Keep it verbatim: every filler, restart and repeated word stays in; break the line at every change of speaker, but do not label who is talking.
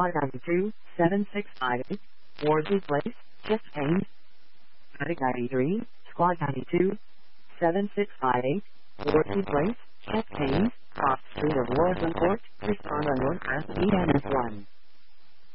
Squad ninety-two, seven six five eight, Worsley Place, Chest Pain. Medic ninety-three, Squad ninety-two, seven six five eight, Worsley Place, Chest Pain, Cross Street of Worsley Court, respond on Northwest E N S one.